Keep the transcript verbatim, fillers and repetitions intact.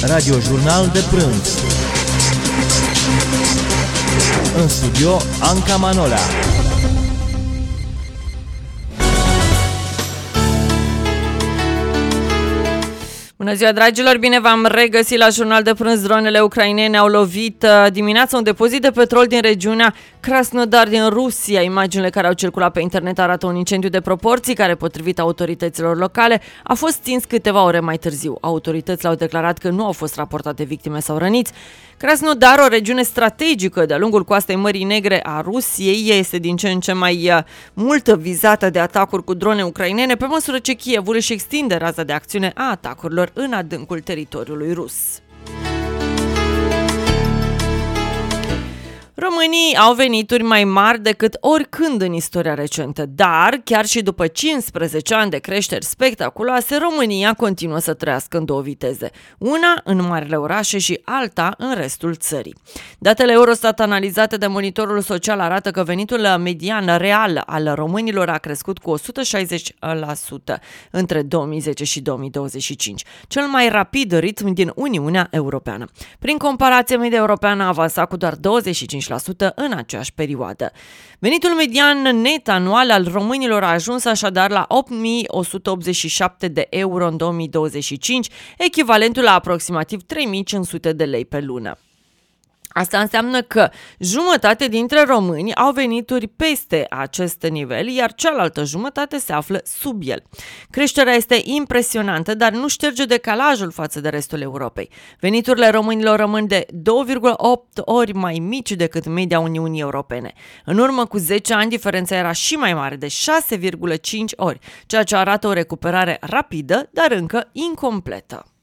Radiojurnal de prânz. În studio, Anca Manola. Bună ziua, dragilor! Bine v-am regăsit la Jurnal de Prânz. Dronele ucrainene au lovit dimineața un depozit de petrol din regiunea Krasnodar din Rusia. Imaginile care au circulat pe internet arată un incendiu de proporții care, potrivit autorităților locale, a fost stins câteva ore mai târziu. Autoritățile au declarat că nu au fost raportate victime sau răniți. Krasnodar, o regiune strategică de-a lungul coastei Mării Negre a Rusiei, este din ce în ce mai mult vizată de atacuri cu drone ucrainene, pe măsură ce Kievul își extinde raza de acțiune a atacurilor în adâncul teritoriului rus. Românii au venituri mai mari decât oricând în istoria recentă, dar chiar și după cincisprezece ani de creșteri spectaculoase, România continuă să trăiască în două viteze, una în marile orașe și alta în restul țării. Datele Eurostat analizate de Monitorul Social arată că venitul median real al românilor a crescut cu o sută șaizeci la sută între două mii zece și două mii douăzeci și cinci, cel mai rapid ritm din Uniunea Europeană. Prin comparație, media europeană a avansat cu doar douăzeci și cinci la sută în aceeași perioadă. Venitul median net anual al românilor a ajuns așadar la opt mii o sută optzeci și șapte de euro în două mii douăzeci și cinci, echivalentul la aproximativ trei mii cinci sute de lei pe lună. Asta înseamnă că jumătate dintre români au venituri peste acest nivel, iar cealaltă jumătate se află sub el. Creșterea este impresionantă, dar nu șterge decalajul față de restul Europei. Veniturile românilor rămân de două virgulă opt ori mai mici decât media Uniunii Europene. În urmă cu zece ani, diferența era și mai mare, de șase virgulă cinci ori, ceea ce arată o recuperare rapidă, dar încă incompletă.